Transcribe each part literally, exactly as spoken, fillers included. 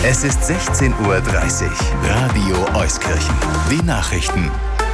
Es ist sechzehn Uhr dreißig. Radio Euskirchen. Die Nachrichten.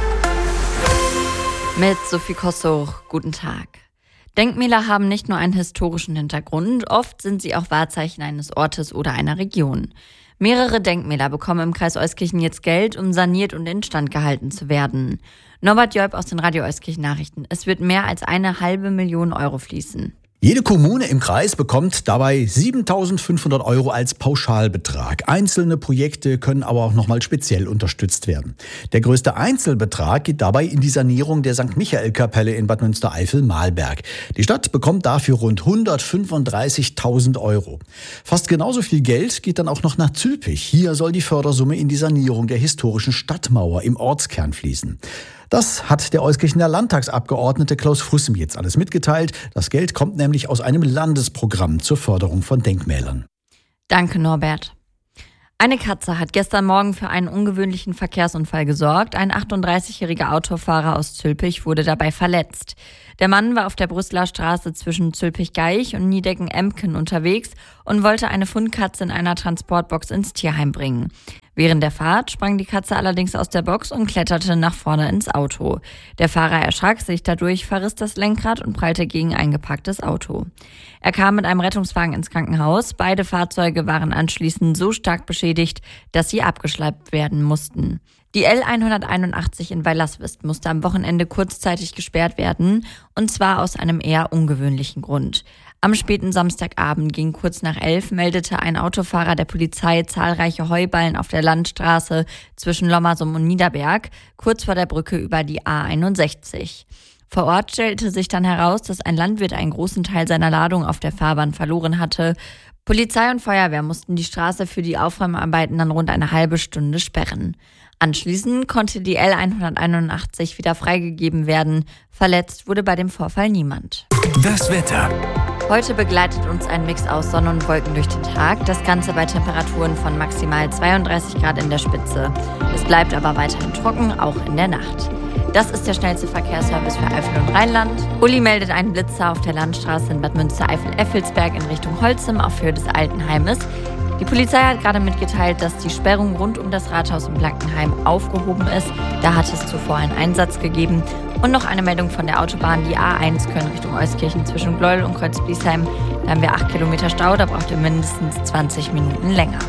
Mit Sophie Kossoch, guten Tag. Denkmäler haben nicht nur einen historischen Hintergrund, oft sind sie auch Wahrzeichen eines Ortes oder einer Region. Mehrere Denkmäler bekommen im Kreis Euskirchen jetzt Geld, um saniert und instand gehalten zu werden. Norbert Joib aus den Radio Euskirchen Nachrichten. Es wird mehr als eine halbe Million Euro fließen. Jede Kommune im Kreis bekommt dabei siebentausendfünfhundert Euro als Pauschalbetrag. Einzelne Projekte können aber auch nochmal speziell unterstützt werden. Der größte Einzelbetrag geht dabei in die Sanierung der Sankt Michael-Kapelle in Bad Münstereifel-Malberg. Die Stadt bekommt dafür rund hundertfünfunddreißigtausend Euro. Fast genauso viel Geld geht dann auch noch nach Zülpich. Hier soll die Fördersumme in die Sanierung der historischen Stadtmauer im Ortskern fließen. Das hat der Euskirchener Landtagsabgeordnete Klaus Früssem jetzt alles mitgeteilt. Das Geld kommt nämlich aus einem Landesprogramm zur Förderung von Denkmälern. Danke, Norbert. Eine Katze hat gestern Morgen für einen ungewöhnlichen Verkehrsunfall gesorgt. Ein achtunddreißigjähriger Autofahrer aus Zülpich wurde dabei verletzt. Der Mann war auf der Brüsseler Straße zwischen Zülpich-Gaich und Niedecken-Emken unterwegs und wollte eine Fundkatze in einer Transportbox ins Tierheim bringen. Während der Fahrt sprang die Katze allerdings aus der Box und kletterte nach vorne ins Auto. Der Fahrer erschrak sich dadurch, verriss das Lenkrad und prallte gegen ein geparktes Auto. Er kam mit einem Rettungswagen ins Krankenhaus. Beide Fahrzeuge waren anschließend so stark beschädigt, dass sie abgeschleppt werden mussten. Die L hunderteinundachtzig in Weilerswist musste am Wochenende kurzzeitig gesperrt werden, und zwar aus einem eher ungewöhnlichen Grund. Am späten Samstagabend gegen kurz nach elf meldete ein Autofahrer der Polizei zahlreiche Heuballen auf der Landstraße zwischen Lommersum und Niederberg, kurz vor der Brücke über die A einundsechzig. Vor Ort stellte sich dann heraus, dass ein Landwirt einen großen Teil seiner Ladung auf der Fahrbahn verloren hatte. Polizei und Feuerwehr mussten die Straße für die Aufräumarbeiten dann rund eine halbe Stunde sperren. Anschließend konnte die L hunderteinundachtzig wieder freigegeben werden. Verletzt wurde bei dem Vorfall niemand. Das Wetter. Heute begleitet uns ein Mix aus Sonne und Wolken durch den Tag. Das Ganze bei Temperaturen von maximal zweiunddreißig Grad in der Spitze. Es bleibt aber weiterhin trocken, auch in der Nacht. Das ist der schnellste Verkehrsservice für Eifel und Rheinland. Uli meldet einen Blitzer auf der Landstraße in Bad Münstereifel-Effelsberg in Richtung Holzim auf Höhe des Altenheimes. Die Polizei hat gerade mitgeteilt, dass die Sperrung rund um das Rathaus in Blankenheim aufgehoben ist. Da hat es zuvor einen Einsatz gegeben. Und noch eine Meldung von der Autobahn, die A eins Köln Richtung Euskirchen zwischen Gleuel und Kreuzbliesheim. Da haben wir acht Kilometer Stau, da braucht ihr mindestens zwanzig Minuten länger.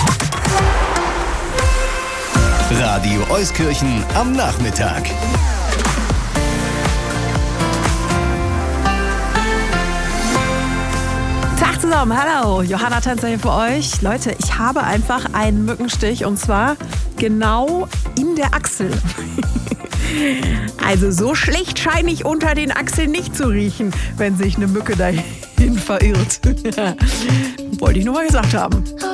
Radio Euskirchen am Nachmittag. Tag zusammen, hallo, Johanna Tänzer hier für euch. Leute, ich habe einfach einen Mückenstich und zwar genau in der Achsel. Also so schlecht scheine ich unter den Achseln nicht zu riechen, wenn sich eine Mücke dahin verirrt. Wollte ich nur mal gesagt haben.